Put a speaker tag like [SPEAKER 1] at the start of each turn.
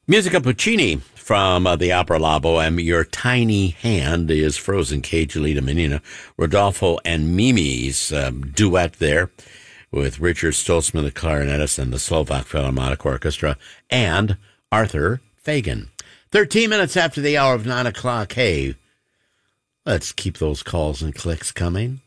[SPEAKER 1] Musica Puccini from the opera La Boheme. Your Tiny Hand is Frozen Cage, Julita Menina, Rodolfo and Mimi's duet there with Richard Stoltzman, the clarinetist, and the Slovak Philharmonic Orchestra, and Arthur Fagan. 13 minutes after the hour of 9 o'clock. Hey, let's keep those calls and clicks coming.